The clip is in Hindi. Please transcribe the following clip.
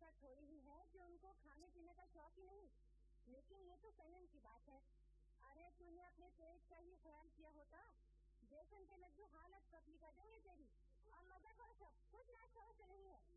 ऐसा थोड़ी ही है जो उनको खाने पीने का शौक ही नहीं, लेकिन ये तो संयम की बात है। अरे तूने अपने पेट का ही ख्याल किया होता, बेसन के लड्डू हालत पतली कर देंगे तेरी। और मजा करो सब, कुछ नाश्ता नहीं है।